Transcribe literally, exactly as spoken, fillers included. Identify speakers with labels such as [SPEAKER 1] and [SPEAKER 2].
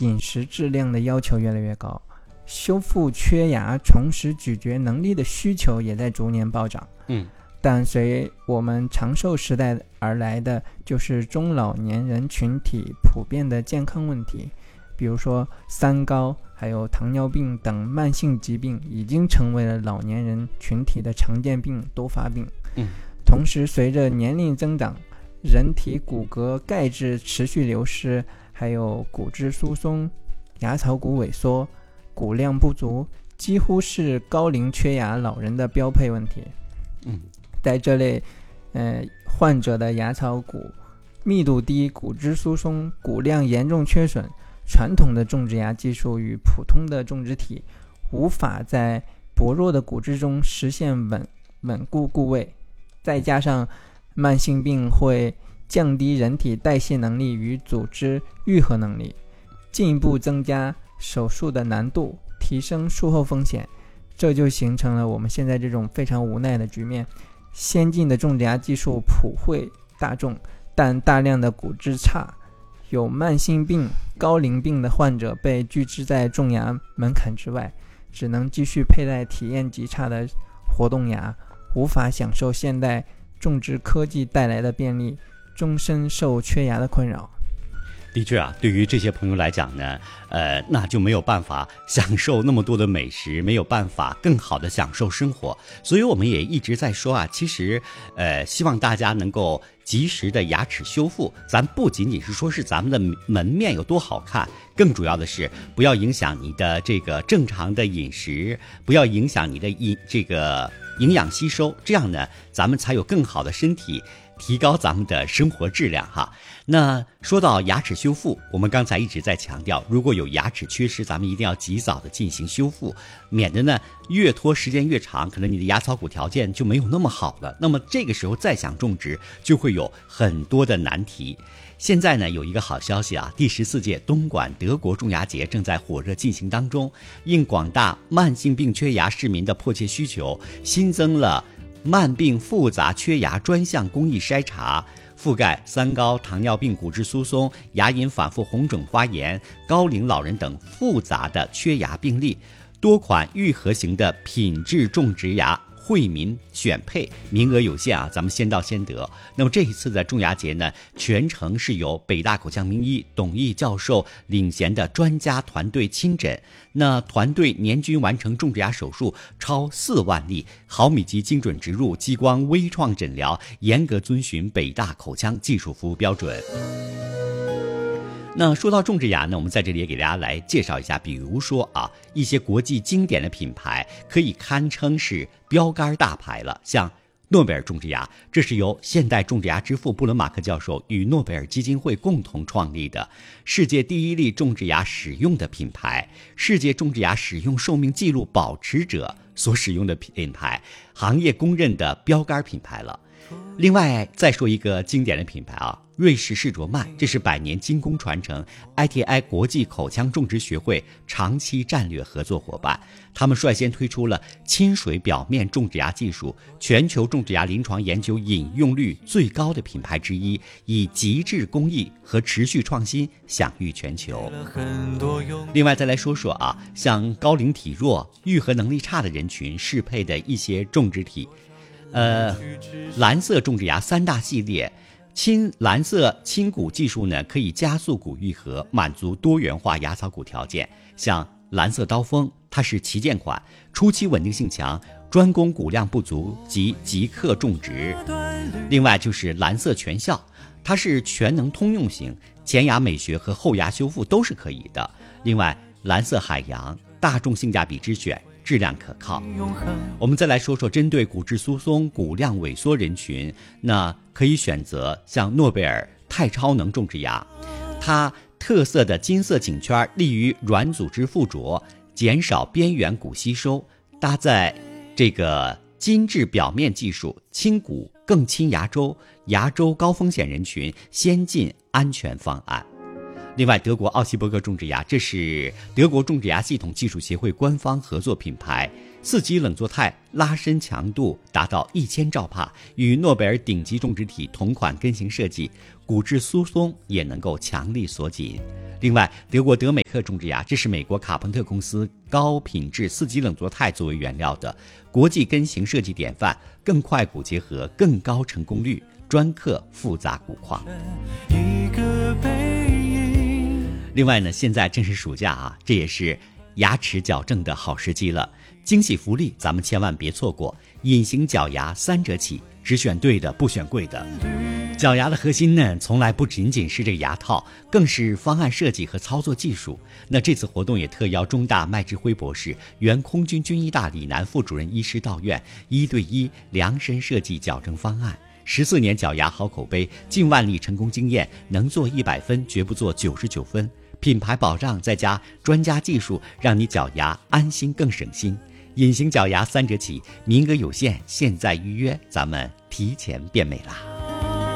[SPEAKER 1] 饮食质量的要求越来越高，修复缺牙、重拾咀嚼能力的需求也在逐年暴涨。
[SPEAKER 2] 嗯，
[SPEAKER 1] 但随我们长寿时代而来的就是中老年人群体普遍的健康问题，比如说三高还有糖尿病等慢性疾病已经成为了老年人群体的常见病多发病。
[SPEAKER 2] 嗯，
[SPEAKER 1] 同时随着年龄增长，人体骨骼钙质持续流失，还有骨质疏松、牙槽骨萎缩、骨量不足，几乎是高龄缺牙老人的标配问题。
[SPEAKER 2] 嗯，
[SPEAKER 1] 在这类呃患者的牙槽骨密度低、骨质疏松、骨量严重缺损，传统的种植牙技术与普通的种植体无法在薄弱的骨质中实现稳稳固固位，再加上慢性病会降低人体代谢能力与组织愈合能力，进一步增加手术的难度，提升术后风险，这就形成了我们现在这种非常无奈的局面。先进的种植牙技术普惠大众，但大量的骨质差、有慢性病、高龄病的患者被拒之在种牙门槛之外，只能继续佩戴体验极差的活动牙，无法享受现代种植科技带来的便利，终身受缺牙的困扰。
[SPEAKER 2] 的确啊，对于这些朋友来讲呢，呃，那就没有办法享受那么多的美食，没有办法更好的享受生活。所以我们也一直在说啊，其实，呃，希望大家能够及时的牙齿修复。咱不仅仅是说是咱们的门面有多好看，更主要的是不要影响你的这个正常的饮食，不要影响你的饮这个营养吸收，这样呢，咱们才有更好的身体，提高咱们的生活质量哈。那说到牙齿修复，我们刚才一直在强调，如果有牙齿缺失，咱们一定要及早的进行修复，免得呢越拖时间越长，可能你的牙槽骨条件就没有那么好了，那么这个时候再想种植就会有很多的难题。现在呢有一个好消息啊，第十四届东莞德国种牙节正在火热进行当中，应广大慢性病缺牙市民的迫切需求，新增了慢病复杂缺牙专项公益筛查，覆盖三高、糖尿病、骨质疏松、牙龈反复红肿发炎、高龄老人等复杂的缺牙病例，多款愈合型的品质种植牙惠民选配，名额有限啊，咱们先到先得。那么这一次的种牙节呢，全程是由北大口腔名医董毅教授领衔的专家团队亲诊，那团队年均完成种植牙手术超四万例，毫米级精准植入，激光微创诊疗，严格遵循北大口腔技术服务标准。那说到种植牙呢，我们在这里也给大家来介绍一下，比如说啊，一些国际经典的品牌可以堪称是标杆大牌了，像诺贝尔种植牙，这是由现代种植牙之父布伦马克教授与诺贝尔基金会共同创立的世界第一例种植牙使用的品牌，世界种植牙使用寿命记录保持者所使用的品牌，行业公认的标杆品牌了。另外再说一个经典的品牌啊，瑞士世卓曼，这是百年精工传承 I T I 国际口腔种植学会长期战略合作伙伴，他们率先推出了亲水表面种植牙技术，全球种植牙临床研究引用率最高的品牌之一，以极致工艺和持续创新享誉全球。另外再来说说啊，像高龄体弱、愈合能力差的人群适配的一些种植体，呃，蓝色种植牙三大系列，亲蓝色亲骨技术呢，可以加速骨愈合，满足多元化牙槽骨条件。像蓝色刀锋，它是旗舰款，初期稳定性强，专攻骨量不足及即刻种植。另外就是蓝色全效，它是全能通用型，前牙美学和后牙修复都是可以的。另外蓝色海洋，大众性价比之选，质量可靠。我们再来说说针对骨质疏松、骨量萎缩人群，那可以选择像诺贝尔钛超能种植牙，它特色的金色颈圈利于软组织附着，减少边缘骨吸收，搭载这个精致表面技术，轻骨更亲牙周，牙周高风险人群先进安全方案。 另外，德国奥希伯格种植牙，这是德国种植牙系统技术协会官方合作品牌，四级冷作态拉伸强度达到一千兆帕，与诺贝尔顶级种植体同款根型设计，骨质疏松也能够强力锁紧。另外，德国德美克种植牙，这是美国卡朋特公司高品质四级冷作态作为原料的国际根型设计典范，更快骨结合，更高成功率，专克复杂骨况。另外呢，现在正是暑假啊，这也是牙齿矫正的好时机了。惊喜福利咱们千万别错过，隐形矫牙三折起，只选对的，不选贵的。矫牙的核心呢，从来不仅仅是这个牙套，更是方案设计和操作技术。那这次活动也特邀中大麦志辉博士、原空军军医大李楠副主任医师到院，一对一量身设计矫正方案。十四年矫牙好口碑，近万例成功经验，能做一百分，绝不做九十九分。品牌保障再加专家技术，让你矫牙安心更省心。隐形矫牙三折起，名额有限，现在预约，咱们提前变美啦！